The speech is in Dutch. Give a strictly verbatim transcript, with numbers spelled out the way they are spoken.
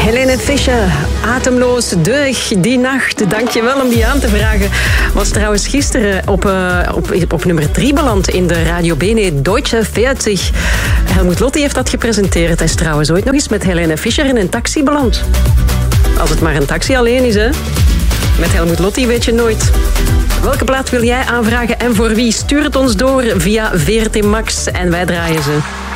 Helene Fischer, Atemloos, Deug, die nacht. Dankjewel om die aan te vragen. Was trouwens gisteren op, uh, op, op nummer drie beland in de Radio Bene Deutsche veertig. Helmut Lotti heeft dat gepresenteerd. Hij is trouwens ooit nog eens met Helene Fischer in een taxi beland. Als het maar een taxi alleen is, hè. Met Helmut Lotti weet je nooit. Welke plaat wil jij aanvragen en voor wie? Stuur het ons door via V R T Max en wij draaien ze.